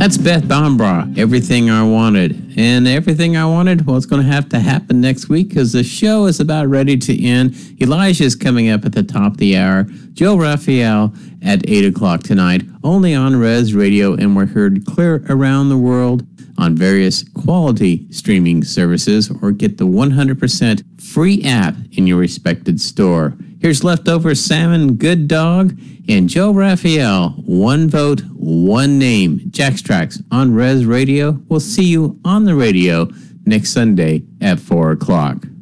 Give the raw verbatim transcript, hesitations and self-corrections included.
That's Beth Bombra, Everything I Wanted. And Everything I Wanted, well, it's going to have to happen next week because the show is about ready to end. Elijah's coming up at the top of the hour. Joe Raphael at eight o'clock tonight, only on Res Radio, and we're heard clear around the world on various quality streaming services, or get the one hundred percent free app in your respected store. Here's Leftover Salmon, Good Dog, and Joe Raphael, One Vote, One Name. Jack's Tracks on Res Radio. We'll see you on the radio next Sunday at four o'clock.